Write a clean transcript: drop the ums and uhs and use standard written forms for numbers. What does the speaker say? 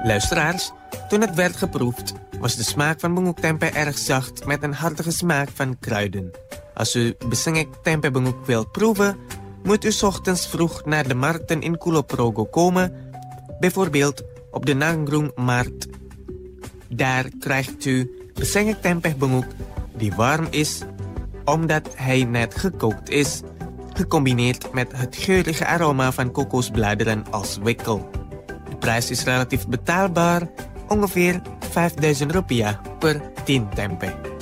Luisteraars, toen het werd geproefd, was de smaak van bunguk tempeh erg zacht met een hartige smaak van kruiden. Als u besengek tempeh bunguk wilt proeven, moet u 's ochtends vroeg naar de markten in Kulonprogo komen, bijvoorbeeld op de Nanggroen markt. Daar krijgt u besengek tempeh bunguk die warm is, omdat hij net gekookt is, gecombineerd met het geurige aroma van kokosbladeren als wikkel. De prijs is relatief betaalbaar, ongeveer 5.000 rupiah per 10 tempeh.